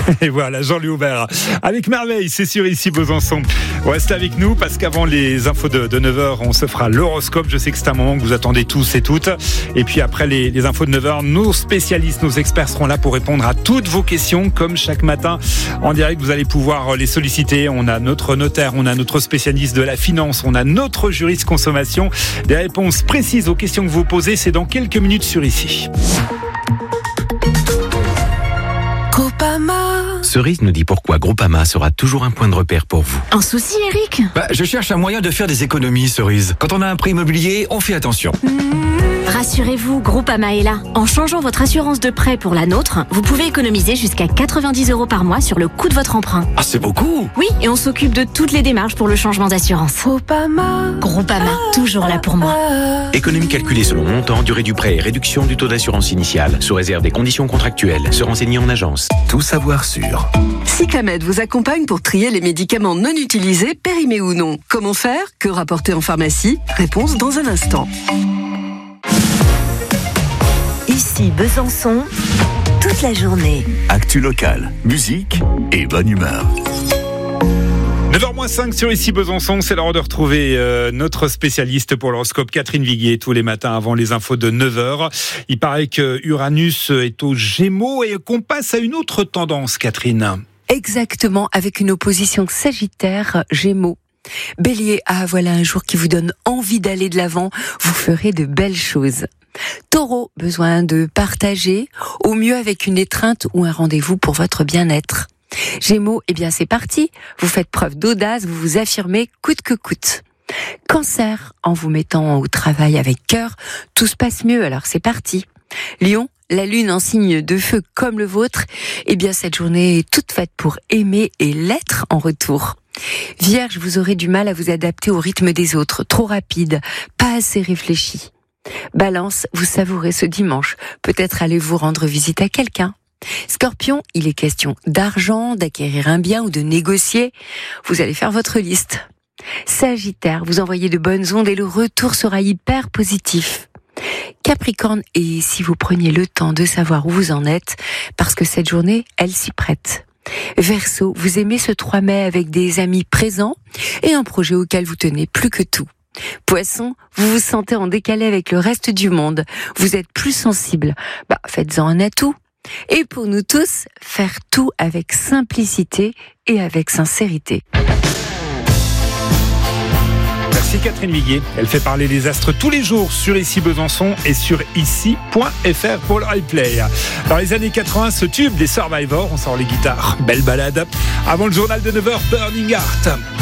Et voilà, Jean-Louis Aubert. Avec merveille, c'est sûr, ici Besançon. Restez avec nous parce qu'avant les infos de 9h, on se fera l'horoscope. Je sais que c'est un moment que vous attendez tous et toutes. Et puis après les infos de 9h, nos spécialistes, nos experts seront là pour répondre à toutes vos questions. Comme chaque matin, en direct, vous allez pouvoir les solliciter. On a notre notaire, on a notre spécialiste de la finance, on a notre juriste consommation. Des réponses précises aux questions que vous posez, c'est dans quelques minutes sur ici. Groupama. Cerise nous dit pourquoi Groupama sera toujours un point de repère pour vous. Un souci, Eric ? Je cherche un moyen de faire des économies, Cerise. Quand on a un prêt immobilier, on fait attention. Rassurez-vous, Groupama est là. En changeant votre assurance de prêt pour la nôtre, vous pouvez économiser jusqu'à 90 € par mois sur le coût de votre emprunt. Ah, c'est beaucoup! Oui, et on s'occupe de toutes les démarches pour le changement d'assurance. Groupama, toujours là pour moi. Économie calculée selon montant, durée du prêt et réduction du taux d'assurance initiale, sous réserve des conditions contractuelles. Se renseigner en agence. Tout savoir sur. Cyclamed vous accompagne pour trier les médicaments non utilisés, périmés ou non. Comment faire ? Que rapporter en pharmacie ? Réponse dans un instant. Ici Besançon, toute la journée. Actu locale, musique et bonne humeur. 9h-5 sur ici Besançon, c'est l'heure de retrouver notre spécialiste pour l'horoscope, Catherine Viguier, tous les matins avant les infos de 9h. Il paraît que Uranus est aux Gémeaux et qu'on passe à une autre tendance, Catherine. Exactement, avec une opposition Sagittaire-Gémeaux. Bélier, voilà un jour qui vous donne envie d'aller de l'avant, vous ferez de belles choses. Taureau, besoin de partager, au mieux avec une étreinte ou un rendez-vous pour votre bien-être. Gémeaux, c'est parti, vous faites preuve d'audace, vous vous affirmez coûte que coûte. Cancer, en vous mettant au travail avec cœur, tout se passe mieux, alors c'est parti. Lion, la lune en signe de feu comme le vôtre, cette journée est toute faite pour aimer et l'être en retour. Vierge, vous aurez du mal à vous adapter au rythme des autres, trop rapide, pas assez réfléchi. Balance, vous savourez ce dimanche, peut-être allez vous rendre visite à quelqu'un. Scorpion, il est question d'argent, d'acquérir un bien ou de négocier, vous allez faire votre liste. Sagittaire, vous envoyez de bonnes ondes et le retour sera hyper positif. Capricorne, et si vous preniez le temps de savoir où vous en êtes, parce que cette journée, elle s'y prête. Verseau, vous aimez ce 3 mai avec des amis présents et un projet auquel vous tenez plus que tout. Poisson, vous vous sentez en décalé avec le reste du monde, vous êtes plus sensible, faites-en un atout. Et pour nous tous, faire tout avec simplicité et avec sincérité. Merci Catherine Viguier. Elle fait parler les astres tous les jours sur Ici Besançon et sur ici.fr pour le replay. Dans les années 80, ce tube des Survivors, on sort les guitares. Belle balade. Avant le journal de 9h, Burning Heart.